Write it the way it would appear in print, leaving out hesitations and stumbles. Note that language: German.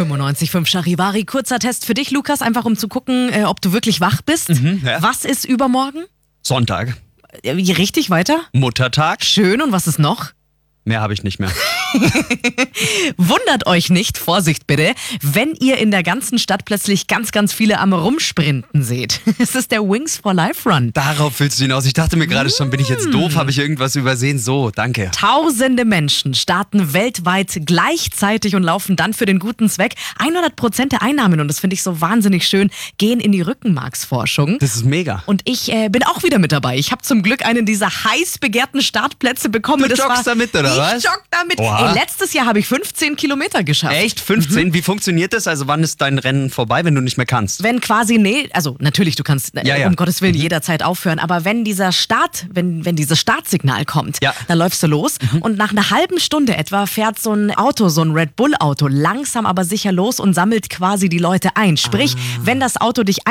95.5 Charivari. Kurzer Test für dich, Lukas, einfach um zu gucken, ob du wirklich wach bist. Ja. Was ist übermorgen? Sonntag. Richtig, weiter? Muttertag. Schön, und was ist noch? Mehr habe ich nicht mehr. Wundert euch nicht, Vorsicht bitte, wenn ihr in der ganzen Stadt plötzlich ganz, ganz viele am Rumsprinten seht. Es ist der Wings for Life Run. Darauf willst du hinaus. Ich dachte mir gerade schon, bin ich jetzt doof? Habe ich irgendwas übersehen? So, danke. Tausende Menschen starten weltweit gleichzeitig und laufen dann für den guten Zweck. 100% der Einnahmen, und das finde ich so wahnsinnig schön, gehen in die Rückenmarksforschung. Das ist mega. Und ich bin auch wieder mit dabei. Ich habe zum Glück einen dieser heiß begehrten Startplätze bekommen. Du joggst damit, oder was? Ich jogge damit. Oha. Ey, letztes Jahr habe ich 15 Kilometer geschafft. Echt? 15? Wie funktioniert das? Also wann ist dein Rennen vorbei, wenn du nicht mehr kannst? Wenn quasi, also natürlich, du kannst Ja. um Gottes Willen jederzeit aufhören, aber wenn dieser wenn dieses Startsignal kommt, Ja. dann läufst du los und nach einer halben Stunde etwa fährt so ein Auto, so ein Red Bull Auto, langsam aber sicher los und sammelt quasi die Leute ein. Sprich, wenn das Auto dich